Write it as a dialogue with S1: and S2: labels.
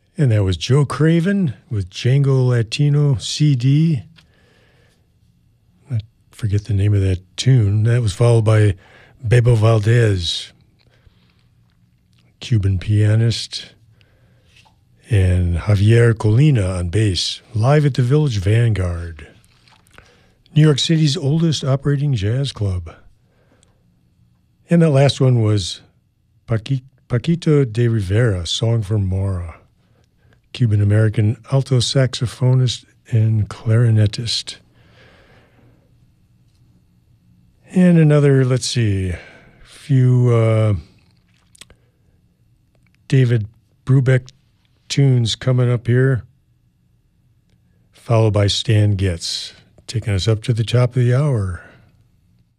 S1: And that was Joe Craven with Django Latino CD. I forget the name of that tune. That was followed by Bebo Valdez, Cuban pianist, and Javier Colina on bass, live at the Village Vanguard, New York City's oldest operating jazz club. And that last one was Paquito de Rivera, Song for Mora, Cuban-American alto saxophonist and clarinetist. And another, let's see, few David Brubeck tunes coming up here, followed by Stan Getz, taking us up to the top of the hour.